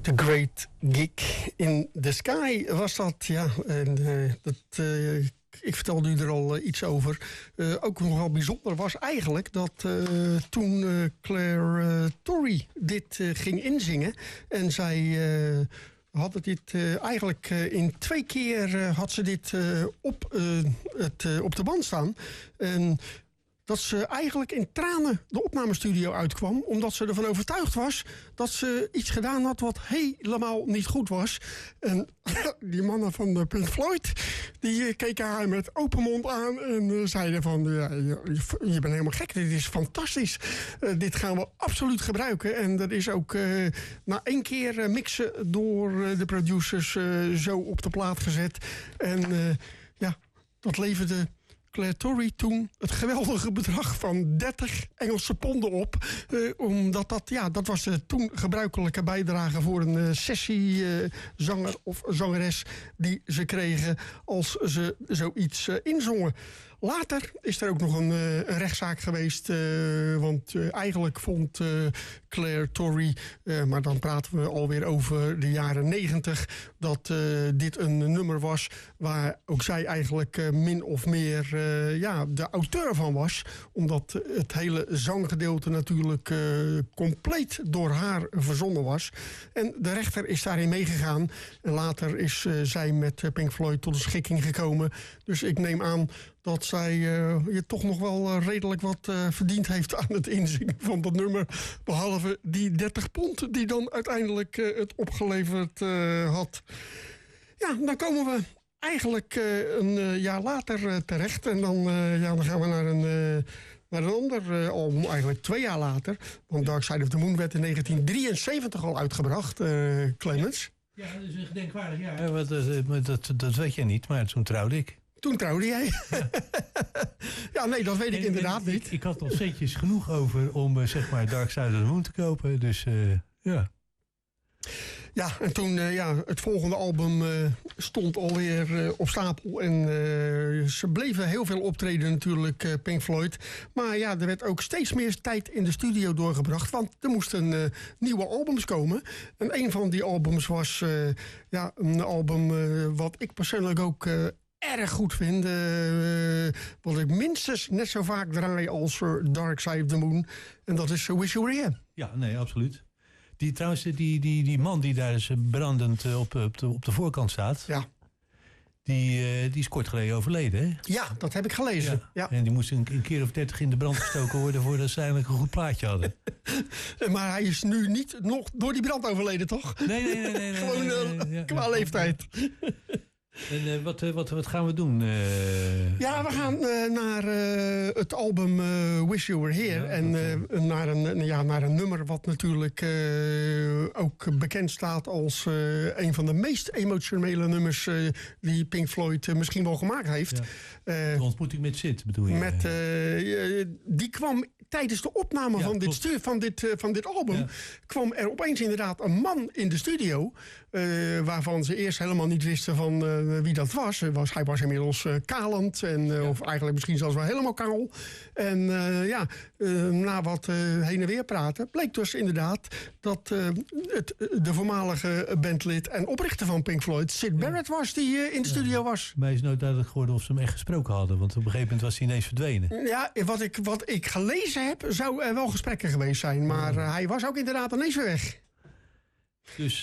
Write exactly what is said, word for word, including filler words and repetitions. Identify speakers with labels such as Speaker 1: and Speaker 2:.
Speaker 1: The Great Gig in the Sky was dat, ja. En, uh, dat, uh, ik vertelde u er al uh, iets over. Uh, ook nogal bijzonder was eigenlijk dat uh, toen uh, Claire uh, Torrey dit uh, ging inzingen. En zij uh, hadden dit uh, eigenlijk uh, in twee keer uh, had ze dit uh, op, uh, het, uh, op de band staan. En dat ze eigenlijk in tranen de opnamestudio uitkwam, omdat ze ervan overtuigd was dat ze iets gedaan had wat helemaal niet goed was. En die mannen van Pink Floyd, die keken haar met open mond aan en uh, zeiden van, ja, je, je bent helemaal gek, dit is fantastisch. Uh, dit gaan we absoluut gebruiken. En dat is ook uh, na één keer uh, mixen door uh, de producers uh, zo op de plaat gezet. En uh, ja, dat leverde Claire Torrey toen het geweldige bedrag van dertig Engelse ponden op. Uh, omdat dat, ja, dat was de toen gebruikelijke bijdrage voor een uh, sessiezanger uh, of zangeres die ze kregen als ze zoiets uh, inzongen. Later is er ook nog een, uh, een rechtszaak geweest. Uh, want uh, eigenlijk vond uh, Claire Torrey, uh, maar dan praten we alweer over de jaren negentig, dat uh, dit een nummer was waar ook zij eigenlijk uh, min of meer uh, ja, de auteur van was. Omdat het hele zanggedeelte natuurlijk uh, compleet door haar verzonnen was. En de rechter is daarin meegegaan. En later is uh, zij met uh, Pink Floyd tot een schikking gekomen. Dus ik neem aan dat zij uh, je toch nog wel uh, redelijk wat uh, verdiend heeft aan het inzingen van dat nummer. Behalve die dertig pond die dan uiteindelijk uh, het opgeleverd uh, had. Ja, dan komen we eigenlijk uh, een uh, jaar later uh, terecht. En dan, uh, ja, dan gaan we naar een, uh, naar een ander uh, album, eigenlijk twee jaar later. Want Dark Side of the Moon werd in negentien drieënzeventig al uitgebracht, uh, Clemens.
Speaker 2: Ja, dat is een gedenkwaardig jaar. Ja, dat, dat, dat, dat weet je niet, maar toen trouwde ik.
Speaker 1: Toen trouwde jij? Ja, ja nee, dat weet ik en, inderdaad
Speaker 2: en,
Speaker 1: niet.
Speaker 2: Ik, ik had nog centjes genoeg over om uh, zeg maar Dark Side of the Moon te kopen. Dus uh, ja.
Speaker 1: Ja, en toen uh, ja, het volgende album uh, stond alweer uh, op stapel. En uh, ze bleven heel veel optreden natuurlijk, uh, Pink Floyd. Maar ja, er werd ook steeds meer tijd in de studio doorgebracht. Want er moesten uh, nieuwe albums komen. En een van die albums was uh, ja, een album uh, wat ik persoonlijk ook Uh, erg goed vind. Uh, wat ik minstens net zo vaak draai als uh, Dark Side of the Moon. En dat is uh, Wish You Were Here.
Speaker 2: Ja, nee, absoluut. Die, trouwens, die, die, die man die daar is brandend uh, op, op, de, op de voorkant staat.
Speaker 1: Ja.
Speaker 2: Die, uh, die is kort geleden overleden, hè?
Speaker 1: Ja, dat heb ik gelezen. Ja. Ja.
Speaker 2: En die moest een, een keer of dertig in de brand gestoken worden voordat ze eigenlijk een goed plaatje hadden.
Speaker 1: Maar hij is nu niet nog door die brand overleden, toch?
Speaker 2: Nee, nee, nee. nee, nee
Speaker 1: Gewoon uh, nee, nee, ja, qua ja, leeftijd.
Speaker 2: En uh, wat, uh, wat, wat gaan we doen? Uh,
Speaker 1: ja, we gaan uh, naar uh, het album uh, Wish You Were Here. Ja, en uh, naar, een, ja, naar een nummer wat natuurlijk uh, ook bekend staat als uh, een van de meest emotionele nummers uh, die Pink Floyd uh, misschien wel gemaakt heeft.
Speaker 2: Ja. Uh, de ontmoeting met Sid, bedoel je?
Speaker 1: Met, uh, die kwam tijdens de opname ja, van, dit stu- van, dit, uh, van dit album, ja. kwam er opeens inderdaad een man in de studio, uh, waarvan ze eerst helemaal niet wisten van Uh, wie dat was. was. Hij was inmiddels uh, kalend. En, uh, ja. Of eigenlijk misschien zelfs wel helemaal kaal. En uh, ja, uh, na wat uh, heen en weer praten, bleek dus inderdaad dat uh, het, de voormalige bandlid en oprichter van Pink Floyd, Syd Barrett, was die uh, in de studio was.
Speaker 2: Ja. Mij is nooit duidelijk geworden of ze hem echt gesproken hadden. Want op een gegeven moment was hij ineens verdwenen.
Speaker 1: Ja, wat ik, wat ik gelezen heb, zou er wel gesprekken geweest zijn. Maar uh, hij was ook inderdaad ineens weer weg.
Speaker 2: Dus